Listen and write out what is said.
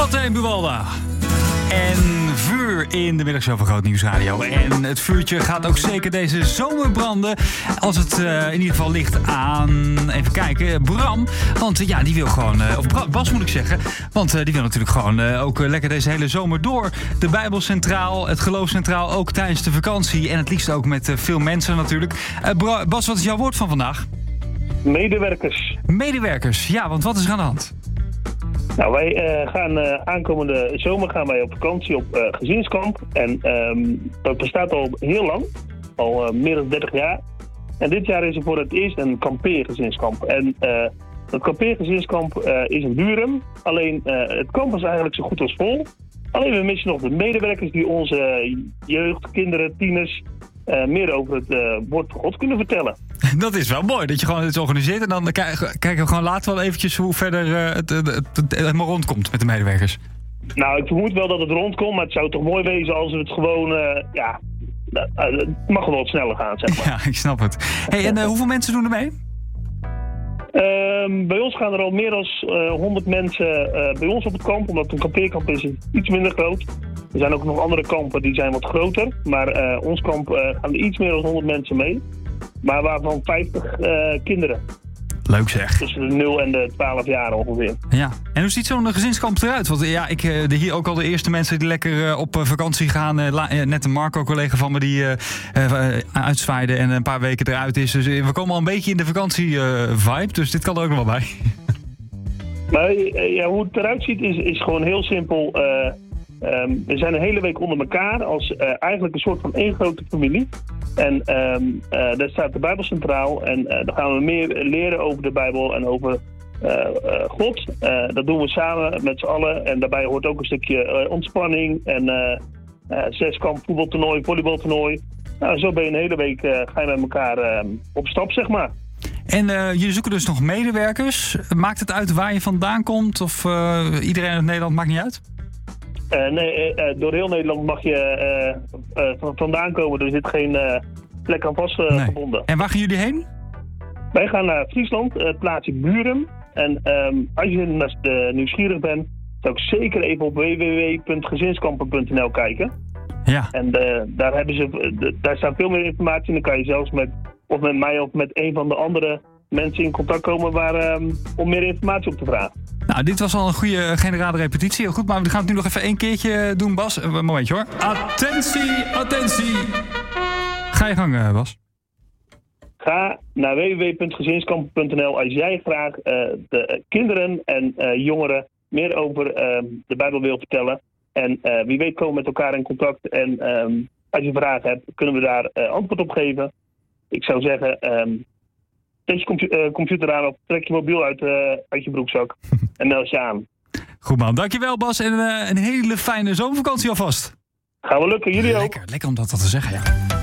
Matthijs Buwalda. En vuur in de middagshow van Groot Nieuws Radio. En het vuurtje gaat ook zeker deze zomer branden. Als het in ieder geval ligt aan, even kijken, Bram. Want ja, die wil gewoon, of Bas moet ik zeggen. Want die wil natuurlijk gewoon ook lekker deze hele zomer door. De Bijbel centraal, het geloof centraal, ook tijdens de vakantie. En het liefst ook met veel mensen natuurlijk. Bas, wat is jouw woord van vandaag? Medewerkers. Medewerkers, ja, want wat is er aan de hand? Nou, wij gaan aankomende zomer gaan wij op vakantie op gezinskamp. En dat bestaat al heel lang, al meer dan 30 jaar. En dit jaar is er voor het eerst een kampeergezinskamp. En dat kampeergezinskamp is in Buren. Alleen het kamp is eigenlijk zo goed als vol. Alleen we missen nog de medewerkers die onze jeugd, kinderen, tieners meer over het woord van God kunnen vertellen. Dat is wel mooi, dat je gewoon het organiseert. En dan kijken we gewoon later wel eventjes hoe verder het helemaal rondkomt met de medewerkers. Nou, ik vermoed wel dat het rondkomt, maar het zou toch mooi wezen als we het gewoon, het mag wel wat sneller gaan, zeg maar. Ja, ik snap het. Hey, en hoeveel mensen doen er mee? Bij ons gaan er al meer dan 100 mensen bij ons op het kamp, omdat een kampeerkamp is iets minder groot. Er zijn ook nog andere kampen die zijn wat groter, maar ons kamp gaan er iets meer dan 100 mensen mee. Maar waarvan 50 kinderen. Leuk zeg. Tussen de 0 en de 12 jaar ongeveer. Ja, en hoe ziet zo'n gezinskamp eruit? Want ja, ik hier ook al de eerste mensen die lekker op vakantie gaan. Net een Marco, collega van me, die uitzwaaide en een paar weken eruit is. Dus we komen al een beetje in de vakantie-vibe, dus dit kan er ook nog wel bij. Maar ja, hoe het eruit ziet is gewoon heel simpel. We zijn een hele week onder elkaar als eigenlijk een soort van één grote familie. En daar staat de Bijbel centraal. En dan gaan we meer leren over de Bijbel en over God. Dat doen we samen met z'n allen. En daarbij hoort ook een stukje ontspanning. En 6-kamp voetbaltoernooi, volleybaltoernooi. Nou, zo ben je een hele week ga je met elkaar op stap, zeg maar. En jullie zoeken dus nog medewerkers. Maakt het uit waar je vandaan komt? Of iedereen uit Nederland, maakt niet uit? Nee, door heel Nederland mag je vandaan komen. Er zit geen plek aan vast gebonden. En waar gaan jullie heen? Wij gaan naar Friesland, het plaatsje Buren. En als je nieuwsgierig bent, zou ik zeker even op www.gezinskampen.nl kijken. Ja. En daar staat veel meer informatie. En dan kan je zelfs met mij of met een van de andere mensen in contact komen om meer informatie op te vragen. Nou, dit was al een goede generale repetitie. Heel goed, maar we gaan het nu nog even één keertje doen, Bas. Een momentje hoor. Attentie, attentie. Ga je gang, Bas. Ga naar www.gezinskampen.nl als jij graag de kinderen en jongeren meer over de Bijbel wil vertellen. En wie weet komen we met elkaar in contact. En als je vragen hebt, kunnen we daar antwoord op geven. Ik zou zeggen, zet je computer aan of trek je mobiel uit je broekzak en meld je aan. Goed man, dankjewel Bas en een hele fijne zomervakantie alvast. Gaan we lukken, jullie ook. Lekker om dat te zeggen, ja.